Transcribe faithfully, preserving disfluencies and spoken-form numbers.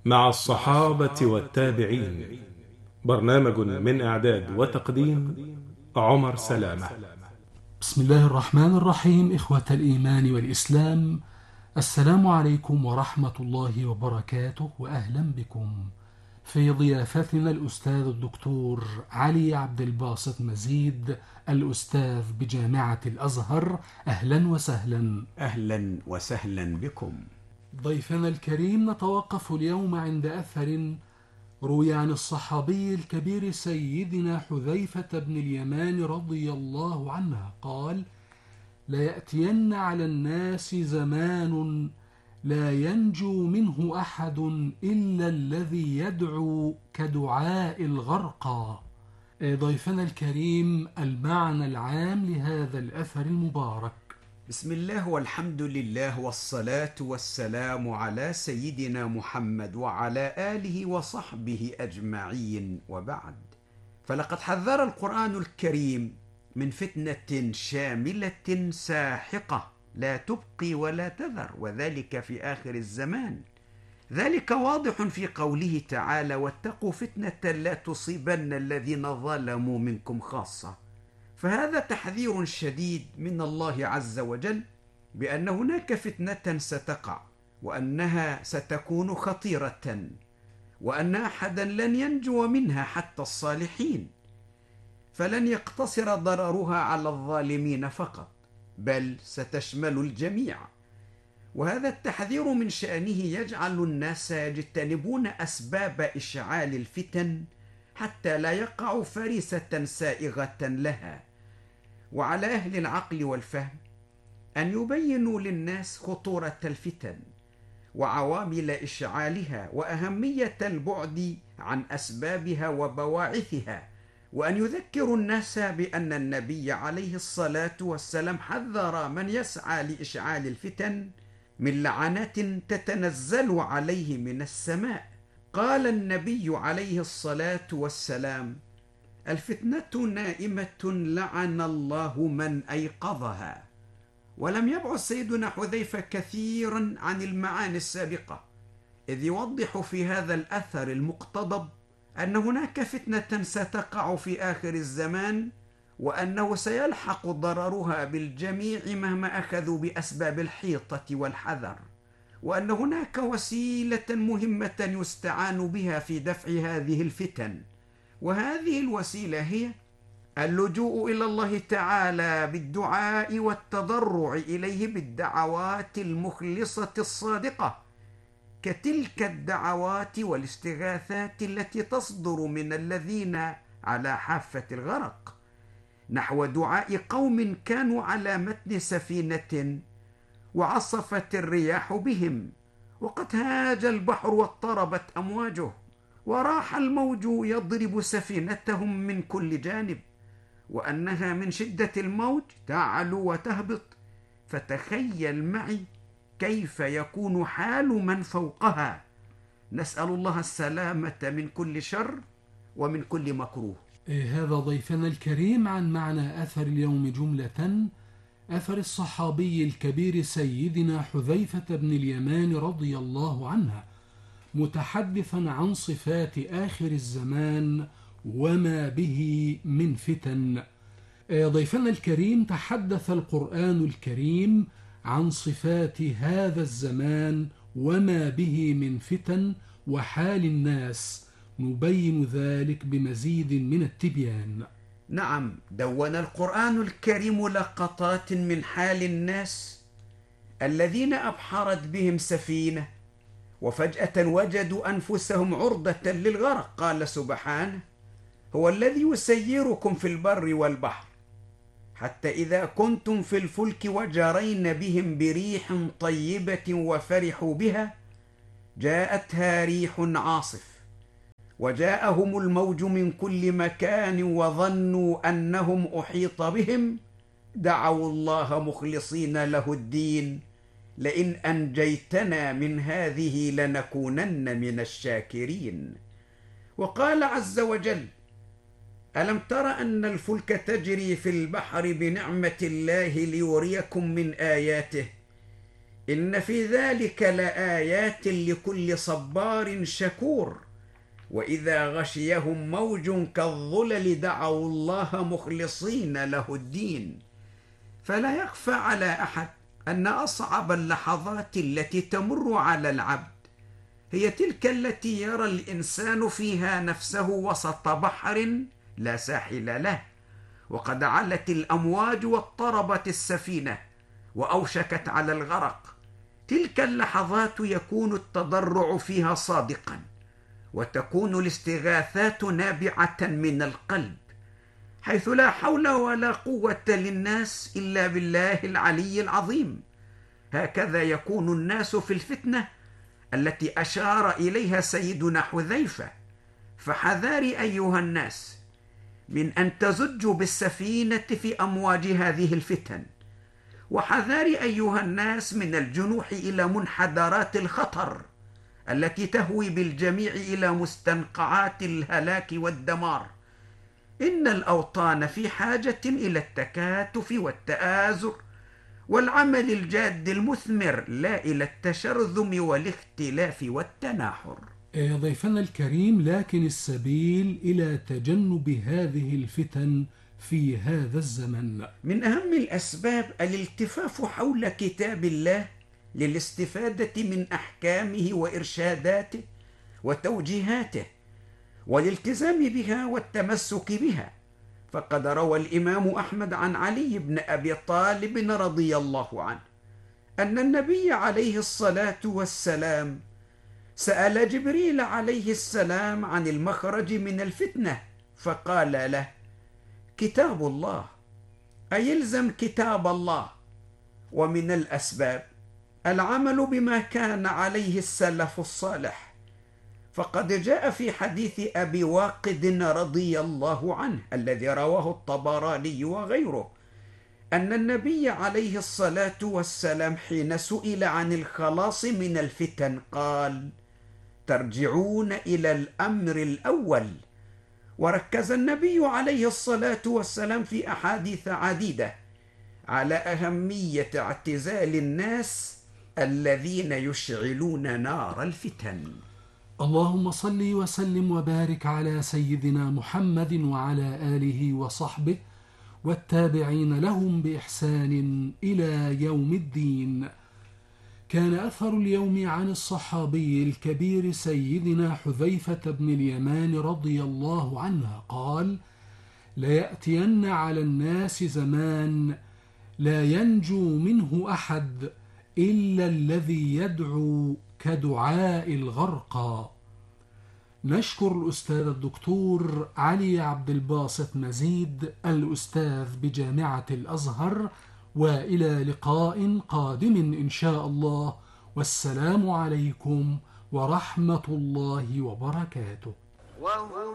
مع الصحابة والتابعين. برنامج من إعداد وتقديم عمر سلامة. بسم الله الرحمن الرحيم. إخوة الإيمان والإسلام، السلام عليكم ورحمة الله وبركاته، وأهلا بكم في ضيافتنا الأستاذ الدكتور علي عبد الباسط مزيد، الأستاذ بجامعة الأزهر. أهلا وسهلا. أهلا وسهلا بكم. ضيفنا الكريم، نتوقف اليوم عند أثر روي عن الصحابي الكبير سيدنا حذيفة بن اليمان رضي الله عنه قال: ليأتين على الناس زمان لا ينجو منه أحد إلا الذي يدعو كدعاء الغرقى. ضيفنا الكريم، المعنى العام لهذا الأثر المبارك. بسم الله والحمد لله والصلاة والسلام على سيدنا محمد وعلى آله وصحبه أجمعين، وبعد. فلقد حذر القرآن الكريم من فتنة شاملة ساحقة لا تبقي ولا تذر، وذلك في آخر الزمان. ذلك واضح في قوله تعالى: واتقوا فتنة لا تصيبن الذين ظلموا منكم خاصة. فهذا تحذير شديد من الله عز وجل بأن هناك فتنة ستقع، وأنها ستكون خطيرة، وأن أحدا لن ينجو منها حتى الصالحين، فلن يقتصر ضررها على الظالمين فقط، بل ستشمل الجميع. وهذا التحذير من شأنه يجعل الناس يجتنبون أسباب إشعال الفتن حتى لا يقعوا فريسة سائغة لها. وعلى أهل العقل والفهم أن يبينوا للناس خطورة الفتن وعوامل إشعالها وأهمية البعد عن أسبابها وبواعثها، وأن يذكروا الناس بأن النبي عليه الصلاة والسلام حذر من يسعى لإشعال الفتن من لعنات تتنزل عليه من السماء. قال النبي عليه الصلاة والسلام: الفتنة نائمة لعن الله من أيقظها. ولم يبعد سيدنا حذيفة كثيرا عن المعاني السابقة، إذ يوضح في هذا الأثر المقتضب أن هناك فتنة ستقع في آخر الزمان، وأنه سيلحق ضررها بالجميع مهما أخذوا بأسباب الحيطة والحذر، وأن هناك وسيلة مهمة يستعان بها في دفع هذه الفتن، وهذه الوسيلة هي اللجوء إلى الله تعالى بالدعاء والتضرع إليه بالدعوات المخلصة الصادقة، كتلك الدعوات والاستغاثات التي تصدر من الذين على حافة الغرق، نحو دعاء قوم كانوا على متن سفينة وعصفت الرياح بهم، وقد هاج البحر واضطربت أمواجه، وراح الموج يضرب سفينتهم من كل جانب، وأنها من شدة الموج تعلو وتهبط. فتخيل معي كيف يكون حال من فوقها. نسأل الله السلامة من كل شر ومن كل مكروه. هذا ضيفنا الكريم عن معنى أثر اليوم جملة، أثر الصحابي الكبير سيدنا حذيفة بن اليمان رضي الله عنه، متحدثا عن صفات آخر الزمان وما به من فتن. ضيفنا الكريم، تحدث القرآن الكريم عن صفات هذا الزمان وما به من فتن وحال الناس، نبين ذلك بمزيد من التبيان. نعم، دون القرآن الكريم لقطات من حال الناس الذين أبحرت بهم سفينة وفجأة وجدوا أنفسهم عرضة للغرق. قال سبحانه: هو الذي يسيركم في البر والبحر حتى إذا كنتم في الفلك وجرين بهم بريح طيبة وفرحوا بها جاءتها ريح عاصف وجاءهم الموج من كل مكان وظنوا أنهم أحيط بهم دعوا الله مخلصين له الدين لئن أنجيتنا من هذه لنكونن من الشاكرين. وقال عز وجل: ألم تر أن الفلك تجري في البحر بنعمة الله ليريكم من آياته إن في ذلك لآيات لكل صبار شكور. وإذا غشيهم موج كالظلل دعوا الله مخلصين له الدين. فلا يخفى على أحد أن أصعب اللحظات التي تمر على العبد هي تلك التي يرى الإنسان فيها نفسه وسط بحر لا ساحل له، وقد علت الأمواج واضطربت السفينة وأوشكت على الغرق. تلك اللحظات يكون التضرع فيها صادقا، وتكون الاستغاثات نابعة من القلب، حيث لا حول ولا قوة للناس إلا بالله العلي العظيم. هكذا يكون الناس في الفتنة التي أشار إليها سيدنا حذيفة. فحذار أيها الناس من أن تزجوا بالسفينة في أمواج هذه الفتن، وحذار أيها الناس من الجنوح إلى منحدرات الخطر التي تهوي بالجميع إلى مستنقعات الهلاك والدمار. إن الأوطان في حاجة إلى التكاتف والتآزر والعمل الجاد المثمر، لا إلى التشرذم والاختلاف والتناحر. يا ضيفنا الكريم، لكن السبيل إلى تجنب هذه الفتن في هذا الزمن. من أهم الأسباب الالتفاف حول كتاب الله للاستفادة من أحكامه وإرشاداته وتوجيهاته، والالتزام بها والتمسك بها. فقد روى الإمام أحمد عن علي بن أبي طالب رضي الله عنه أن النبي عليه الصلاة والسلام سأل جبريل عليه السلام عن المخرج من الفتنة، فقال له: كتاب الله، أي يلزم كتاب الله. ومن الأسباب العمل بما كان عليه السلف الصالح، فقد جاء في حديث أبي واقد رضي الله عنه الذي رواه الطبراني وغيره أن النبي عليه الصلاة والسلام حين سئل عن الخلاص من الفتن قال: ترجعون إلى الأمر الأول. وركز النبي عليه الصلاة والسلام في أحاديث عديدة على أهمية اعتزال الناس الذين يشعلون نار الفتن. اللهم صل وسلم وبارك على سيدنا محمد وعلى آله وصحبه والتابعين لهم بإحسان إلى يوم الدين. كان أثر اليوم عن الصحابي الكبير سيدنا حذيفة بن اليمان رضي الله عنه قال: ليأتين على الناس زمان لا ينجو منه أحد إلا الذي يدعو كدعاء الغرقى. نشكر الأستاذ الدكتور علي عبد الباسط مزيد الأستاذ بجامعة الأزهر، وإلى لقاء قادم إن شاء الله، والسلام عليكم ورحمة الله وبركاته.